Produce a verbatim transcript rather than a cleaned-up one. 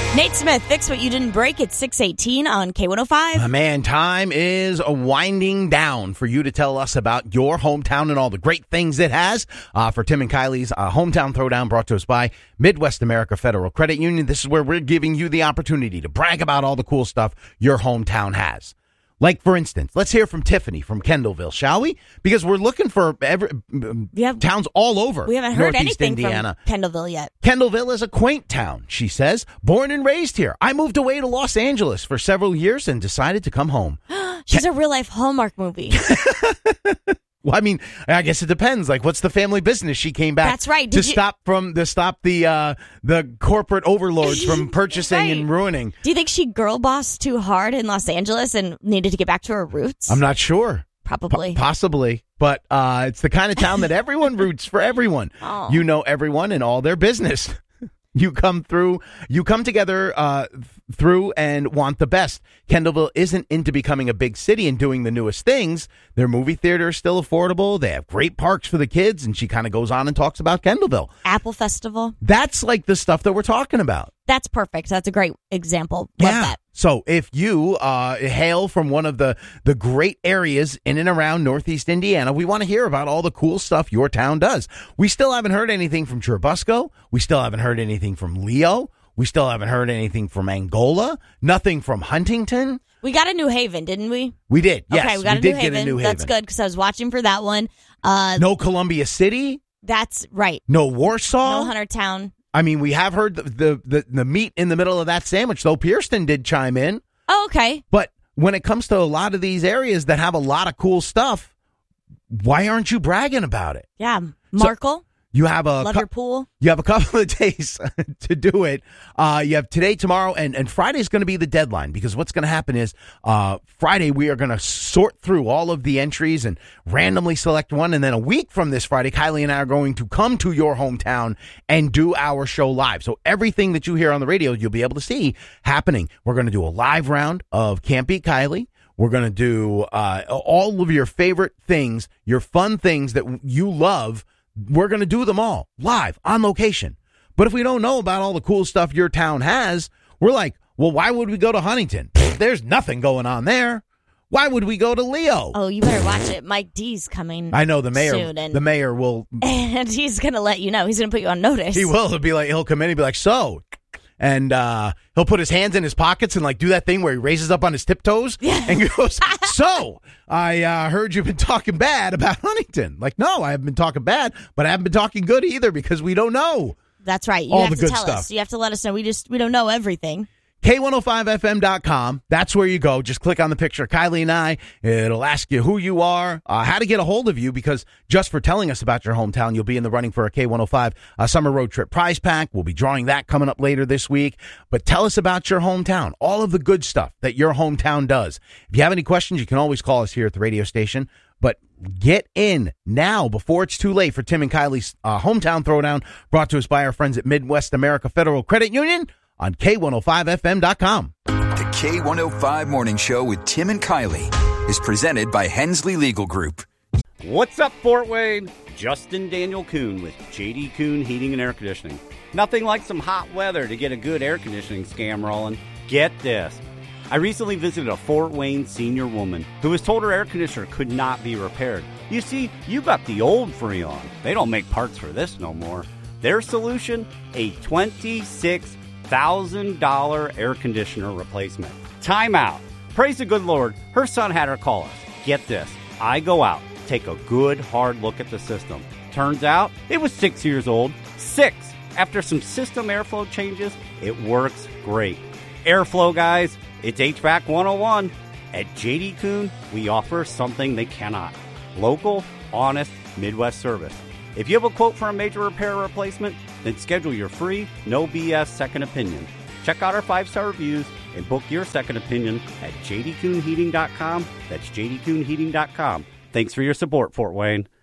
Nate Smith, fix what you didn't break at six eighteen on K one oh five. Uh, man, time is winding down for you to tell us about your hometown and all the great things it has. Uh, for Tim and Kylie's uh, Hometown Throwdown, brought to us by Midwest America Federal Credit Union. This is where we're giving you the opportunity to brag about all the cool stuff your hometown has. Like, for instance, let's hear from Tiffany from Kendallville, shall we? Because we're looking for every, have, towns all over We haven't heard Northeast anything Indiana. from Kendallville yet. Kendallville is a quaint town, she says. Born and raised here. I moved away to Los Angeles for several years and decided to come home. She's a real-life Hallmark movie. Well, I mean, I guess it depends. Like, what's the family business she came back That's right. to Did you- stop from to stop the uh, the corporate overlords from purchasing Right. and ruining? Do you think she girl bossed too hard in Los Angeles and needed to get back to her roots? I'm not sure. Probably. P- possibly. But uh, it's the kind of town that everyone roots for everyone. Oh. You know everyone and all their business. You come through, you come together uh, th- through and want the best. Kendallville isn't into becoming a big city and doing the newest things. Their movie theater is still affordable. They have great parks for the kids. And she kind of goes on and talks about Kendallville. Apple Festival. That's like the stuff that we're talking about. That's perfect. That's a great example. Love yeah. that. So if you uh, hail from one of the, the great areas in and around Northeast Indiana, we want to hear about all the cool stuff your town does. We still haven't heard anything from Churubusco. We still haven't heard anything from Leo. We still haven't heard anything from Angola. Nothing from Huntington. We got a New Haven, didn't we? We did. Yes, okay, we got a, did New get a New Haven. That's good because I was watching for that one. Uh, No Columbia City. That's right. No Warsaw. No Huntertown. I mean, we have heard the, the, the, the meat in the middle of that sandwich, though. Pierceton did chime in. Oh, okay. But when it comes to a lot of these areas that have a lot of cool stuff, why aren't you bragging about it? Yeah. Markle. So you have a Love cou- your pool. You have a couple of days to do it. Uh, you have today, tomorrow, and, and Friday is going to be the deadline because what's going to happen is uh, Friday we are going to sort through all of the entries and randomly select one. And then a week from this Friday, Kylie and I are going to come to your hometown and do our show live. So everything that you hear on the radio, you'll be able to see happening. We're going to do a live round of Can't Beat Kylie. We're going to do uh, all of your favorite things, your fun things that you love. We're going to do them all live on location. But if we don't know about all the cool stuff your town has, we're like, well, why would we go to Huntington? There's nothing going on there. Why would we go to Leo? Oh, you better watch it. Mike D's coming. I know the mayor. soon, and, the mayor will. And he's going to let you know. He's going to put you on notice. He will. He'll be like, he'll come in and be like, so. And uh, he'll put his hands in his pockets and like do that thing where he raises up on his tiptoes and goes, so I uh, heard you've been talking bad about Huntington. Like, no, I haven't been talking bad, but I haven't been talking good either because we don't know. That's right. You all have the to good tell stuff. us. You have to let us know. We just we don't know everything. K one oh five F M dot com. That's where you go. Just click on the picture of Kylie and I. It'll ask you who you are, uh, how to get a hold of you, because just for telling us about your hometown, you'll be in the running for a K one oh five uh, Summer Road Trip prize pack. We'll be drawing that coming up later this week. But tell us about your hometown, all of the good stuff that your hometown does. If you have any questions, you can always call us here at the radio station. But get in now before it's too late for Tim and Kylie's uh, Hometown Throwdown, brought to us by our friends at Midwest America Federal Credit Union on K one oh five F M dot com. The K one oh five Morning Show with Tim and Kylie is presented by Hensley Legal Group. What's up, Fort Wayne? Justin Daniel Kuhn with J D Kuhn Heating and Air Conditioning. Nothing like some hot weather to get a good air conditioning scam rolling. Get this. I recently visited a Fort Wayne senior woman who was told her air conditioner could not be repaired. You see, you got the old Freon. They don't make parts for this no more. Their solution? A twenty-six thousand dollars air conditioner replacement. Time out. Praise the good Lord, her son had her call us. Get this. I go out, take a good hard look at the system. Turns out it was six years old. Six. After some system airflow changes, it works great. Airflow, guys. It's H V A C one oh one. At J D Kuhn, we offer something they cannot. Local, honest, Midwest service. If you have a quote for a major repair or replacement, then schedule your free, no B S second opinion. Check out our five-star reviews and book your second opinion at j d kuhn heating dot com. That's j d kuhn heating dot com. Thanks for your support, Fort Wayne.